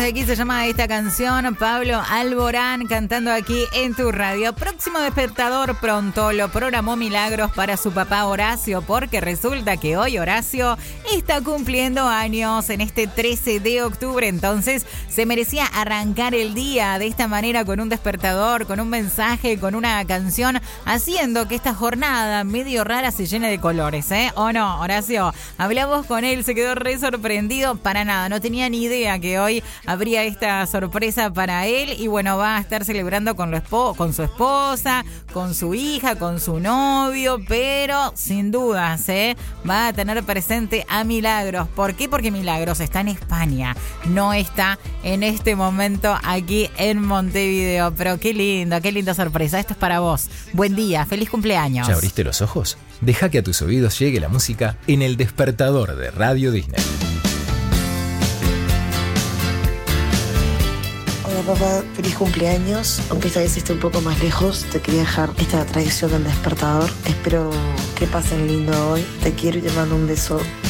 aquí se llama esta canción. Pablo Alborán cantando aquí en tu radio. Próximo despertador pronto lo programó Milagros para su papá Horacio, porque resulta que hoy Horacio está cumpliendo años en este 13 de octubre. Entonces se merecía arrancar el día de esta manera, con un despertador, con un mensaje, con una canción, haciendo que esta jornada medio rara se llene de colores, ¿eh? ¿O no, Horacio? Hablamos con él, se quedó re sorprendido. Para nada, no tenía ni idea que hoy habría esta sorpresa para él. Y bueno, va a estar celebrando con su esposa, con su hija, con su novio, pero sin dudas, va a tener presente a Milagros. ¿Por qué? Porque Milagros está en España, no está en este momento aquí en Montevideo. Pero qué linda sorpresa. Esto es para vos. Buen día, feliz cumpleaños. ¿Ya abriste los ojos? Deja que a tus oídos llegue la música en el despertador de Radio Disney. Hola papá, feliz cumpleaños. Aunque esta vez esté un poco más lejos, te quería dejar esta tradición del despertador. Espero que pasen lindo hoy. Te quiero y te mando un beso